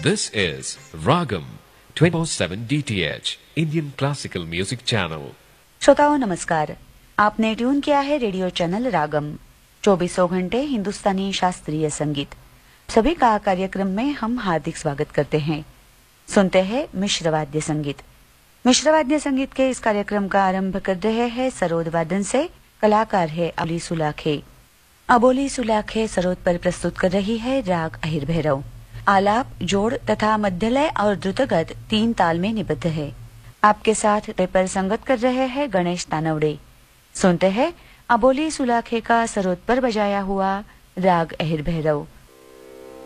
This is Ragam 24/7 DTH Indian Classical Music Channel. श्रोताओं नमस्कार, आपने ट्यून किया है रेडियो चैनल रागम 24 घंटे हिंदुस्तानी शास्त्रीय संगीत। सभी का कार्यक्रम में हम हार्दिक स्वागत करते हैं। सुनते हैं मिश्रवाद्य संगीत। मिश्रवाद्य संगीत के इस कार्यक्रम का आरंभ कर रहे हैं सरोद वादन से। कलाकार है अबोली सुलाखे। अबोली सुलाखे सरोद पर प्रस्तुत कर रही है राग अहिर भैरव। आलाप, जोड़ तथा मध्यलय और द्रुतगत 3 ताल में निबद्ध है। आपके साथ पर संगत कर रहे हैं गणेश तानवड़े। सुनते हैं अबोली सुलाखे का सरोद पर बजाया हुआ राग अहिर भैरव।